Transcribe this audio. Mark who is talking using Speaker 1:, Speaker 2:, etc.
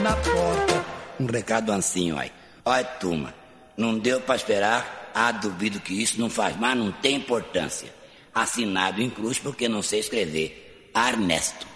Speaker 1: na porta.
Speaker 2: Um recado assim, olha. Olha, turma, não deu pra esperar. Duvido que isso não faz mais, não tem importância. Assinado em cruz porque não sei escrever. Ernesto.